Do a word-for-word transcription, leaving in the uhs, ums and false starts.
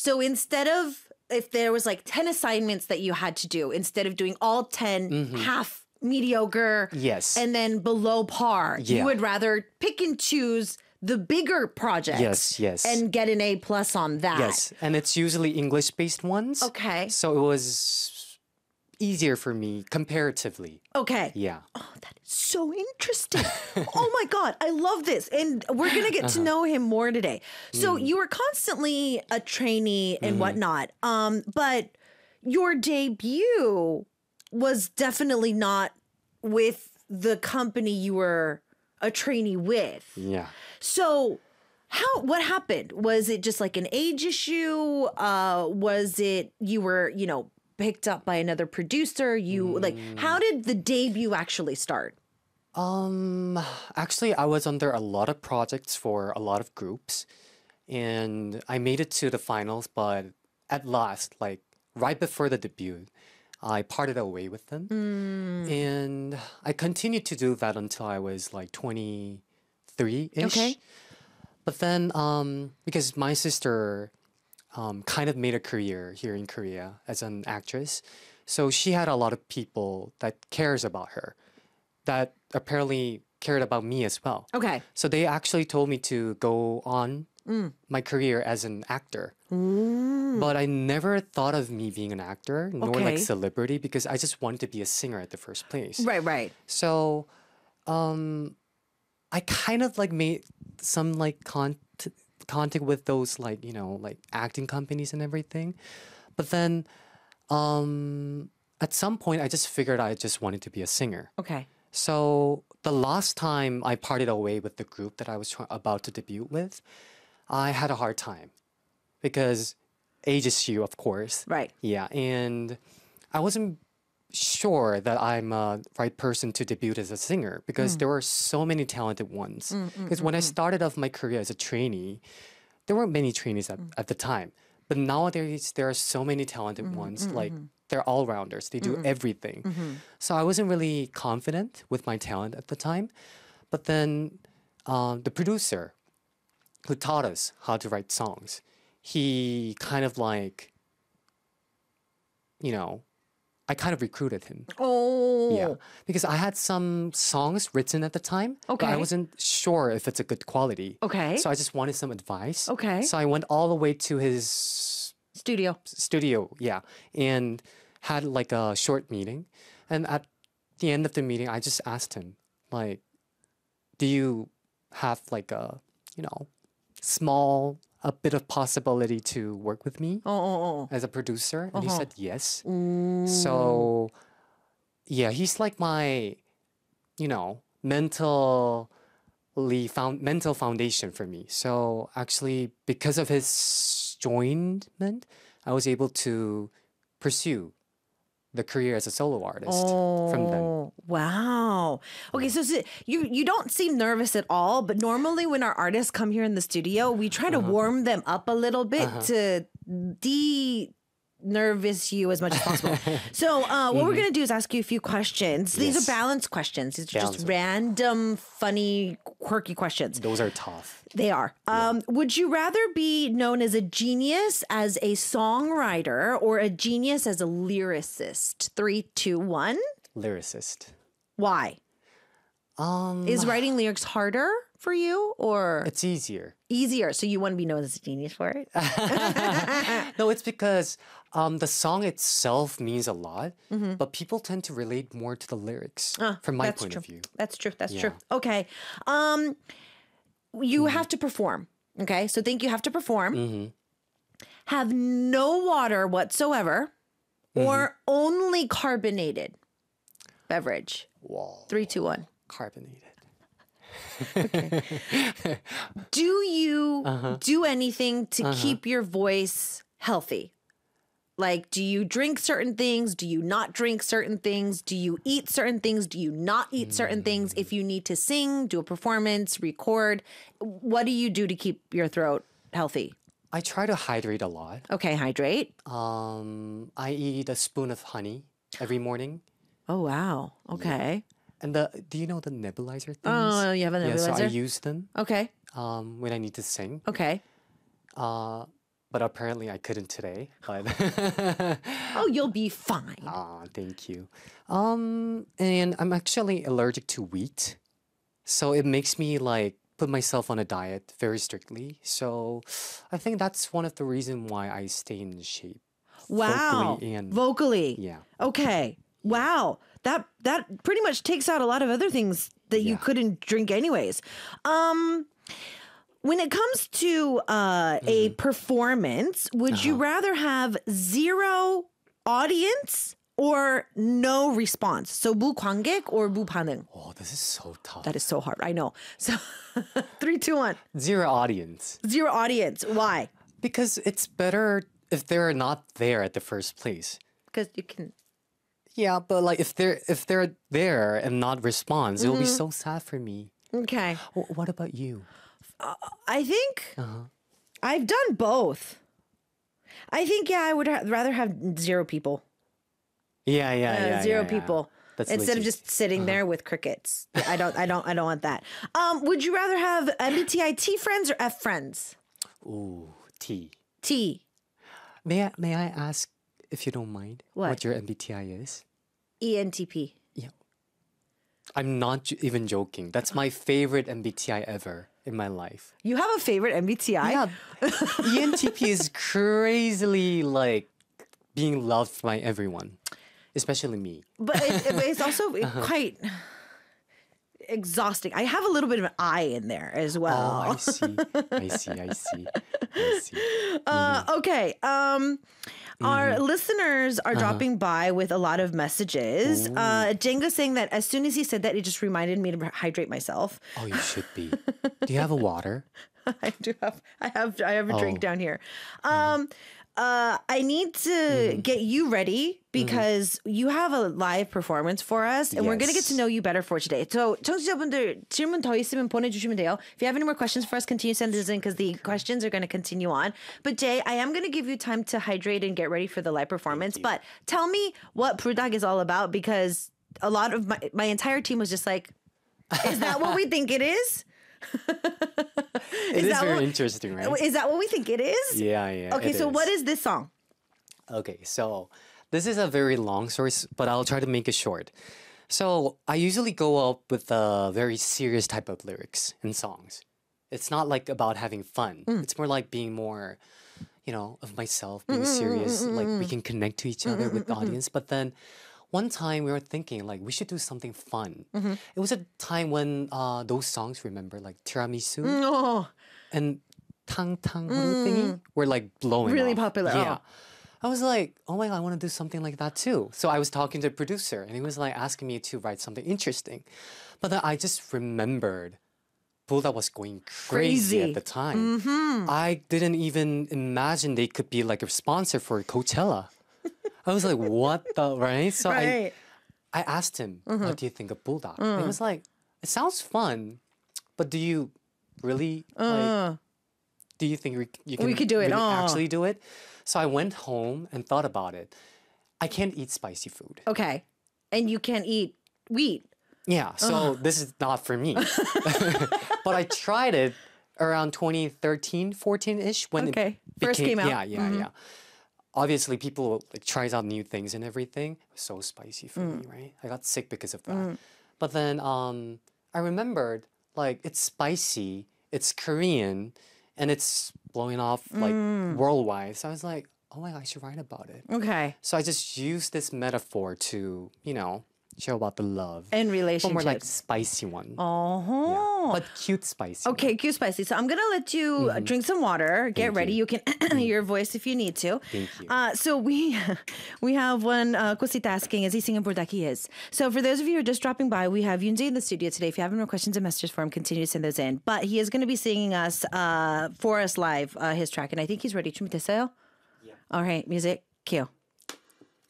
So instead of, if there was like ten assignments that you had to do, instead of doing all ten Mm-hmm. half mediocre Yes. and then below par, you Yeah. would rather pick and choose the bigger projects Yes, yes. and get an A plus on that. Yes, and it's usually English-based ones. Okay. So it was easier for me comparatively. Okay. Yeah. Oh, that is so interesting. Oh my God, I love this. And we're going to get to know him more today. So you were constantly a trainee and whatnot. Um, but your debut was definitely not with the company you were a trainee with. Yeah. So how what happened? Was it just like an age issue? Uh was it you were, you know, picked up by another producer? You like how did the debut actually start? Um, actually, I was under a lot of projects for a lot of groups, and I made it to the finals, but at last, like right before the debut, I parted away with them. And I continued to do that until I was like twenty-three-ish. Okay. But then, um, because my sister um, kind of made a career here in Korea as an actress, so she had a lot of people that cares about her, that apparently cared about me as well. Okay. So they actually told me to go on my career as an actor. But I never thought of me being an actor, nor Okay. like celebrity, because I just wanted to be a singer at the first place. Right, right. So, um, I kind of like made some like con- contact with those like you know like acting companies and everything, but then, um, at some point I just figured I just wanted to be a singer. Okay. So the last time I parted away with the group that I was try- about to debut with, I had a hard time because age issue, of course. Right. Yeah, and I wasn't sure that I'm a right person to debut as a singer because there were so many talented ones. Because when I started off my career as a trainee, there weren't many trainees at, at the time. But nowadays, there are so many talented ones. Like, they're all rounders, they do everything. So I wasn't really confident with my talent at the time. But then um, the producer who taught us how to write songs, he kind of like, you know, I kind of recruited him. Oh. Yeah, because I had some songs written at the time, but I Okay. wasn't sure if it's a good quality. Okay. So I just wanted some advice. Okay. So I went all the way to his Studio. studio, yeah, and had like a short meeting. And at the end of the meeting, I just asked him, like, do you have like a, you know, small, a bit of possibility to work with me Oh, oh, oh. as a producer? And he Uh-huh. said yes. So, yeah, he's like my, you know, mentally found mental foundation for me. So actually, because of his joinment, I was able to pursue the career as a solo artist from them. Oh, wow. Okay, so, so you you don't seem nervous at all, but normally when our artists come here in the studio, we try to Uh-huh. warm them up a little bit to de nervous you as much as possible. So, uh, what we're going to do is ask you a few questions. These Yes. are balanced questions. These are just Balanced. random, funny, quirky questions. Those are tough. They are. Um, would you rather be known as a genius as a songwriter or a genius as a lyricist? Three, two, one. Lyricist. Why? Um, Is writing lyrics harder for you or it's easier. easier? So you want to be known as a genius for it? No, it's because um, the song itself means a lot, but people tend to relate more to the lyrics from my Mm-hmm. That's point true. of view. That's true. That's Yeah. true. Okay. Um, you have to perform. Okay. So think you have to perform. Mm-hmm. Have no water whatsoever or only carbonated beverage. Wall. Three, two, one. Carbonated. Do you Uh-huh. do anything to keep your voice healthy? Like, do you drink certain things? Do you not drink certain things? Do you eat certain things? Do you not eat certain things? If you need to sing, do a performance, record, what do you do to keep your throat healthy? I try to hydrate a lot. Okay, hydrate. Um, I eat a spoon of honey every morning. Oh, wow. Okay. And the do you know the nebulizer things? Oh, you have a Yeah, so I nebulizer? use them Okay. um, when I need to sing. Okay. Uh, but apparently I couldn't today. But Oh, you'll be fine. ah, thank you. Um, and I'm actually allergic to wheat, so it makes me like put myself on a diet very strictly. So I think that's one of the reason why I stay in shape. Wow. Vocally and Vocally. yeah. Okay. Wow. That that pretty much takes out a lot of other things that you Yeah. couldn't drink anyways. Um when it comes to uh, a Mm-hmm. performance, would you Uh-huh. rather have zero audience or no response? So 무관객 or 무반응? Oh, this is so tough. That is so hard. I know. So three, two, one. Zero audience. Zero audience. Why? Because it's better if they're not there at the first place. Because you can. Yeah, but like if they're if they're there and not response, it'll be Mm-hmm. so sad for me. Okay. Wh- What about you? I think Uh-huh. I've done both. I think, yeah, I would ha- rather have zero people. Yeah, yeah, Uh, yeah. zero yeah, yeah. people. That's Instead of legit. just sitting there with crickets. I don't I don't I don't want that. Um, would you rather have M B T I T friends or F friends? Ooh, T. T. May I may I ask if you don't mind What? your M B T I is? E N T P. Yeah. I'm not j- even joking. That's my favorite M B T I ever in my life. You have a favorite M B T I? Yeah. E N T P is crazily like being loved by everyone, especially me. But it, it- it's also Uh-huh. quite exhausting. I have a little bit of an I in there as Oh, well. I see. I see. I see. I see. Uh, okay. Um, our Mm-hmm. listeners Uh-huh. are dropping by with a lot of messages. Uh, Jenga saying that as soon as he said that, it just reminded me to hydrate myself. Oh, you should be. Do you have a water? I do have, I have, I have a drink Oh. down here. Um, uh, I need to Mm-hmm. get you ready because you have a live performance for us, and we're gonna get to Yes. know you better for today. So, 청취자분들 질문 더 있으면 보내주시면 돼요. If you have any more questions for us, continue to send this in because the questions are going to continue on. But Jay, I am going to give you time to hydrate and get ready for the live performance. But tell me what Prudag is all about because a lot of my my entire team was just like, "Is that what we think it is? It is that very what- interesting, right? Is that what we think it is?" Yeah, yeah. Okay, it so what is. is this song? Okay, so this is a very long story, s- but I'll try to make it short. So I usually go up with a very serious type of lyrics in songs. It's not like about having fun. Mm. It's more like being more, you know, of myself, being serious. Like we can connect to each other with the audience. But then one time we were thinking like we should do something fun. Mm-hmm. It was a time when uh, those songs, remember, like Tiramisu Oh, and Tang Tang Huru thingy were like blowing Mm. Really off. popular, Yeah. oh. I was like, oh my God, I want to do something like that too. So I was talking to the producer and he was like asking me to write something interesting. But then I just remembered Buddha was going crazy, Crazy. at the time. I didn't even imagine they could be like a sponsor for Coachella. I was like, what the, right? So right. I, I asked him, what do you think of Buddha? And he was like, it sounds fun, but do you really like, do you think we, you can We could do it. really Oh. actually do it? So I went home and thought about it. I can't eat spicy food. Okay, and you can't eat wheat. Yeah, so this is not for me. But I tried it around twenty thirteen, fourteen-ish when Okay. it First became, came out. Yeah, yeah, yeah. Obviously, people like tries out new things and everything. It was so spicy for me, right? I got sick because of that. But then um, I remembered like it's spicy, it's Korean, and it's blowing off like worldwide. So I was like, oh my God, I should write about it. Okay, So I just used this metaphor to, you know, show about the love. and But relationships. more like spicy one. Oh. Yeah. But cute spicy. one. Okay, cute spicy. So I'm gonna let you uh drink some water. Get Thank ready. You, you. can your voice if you need to. Thank you. Uh, so we we have one uh, Kusita asking, is he singing Burdaki is? So for those of you who are just dropping by, we have Yunji in the studio today. If you have any more questions and messages for him, continue to send those in. But he is going to be singing us uh, for us live uh, his track, and I think he's ready. 준비됐어요? Yeah. All right, music, cue.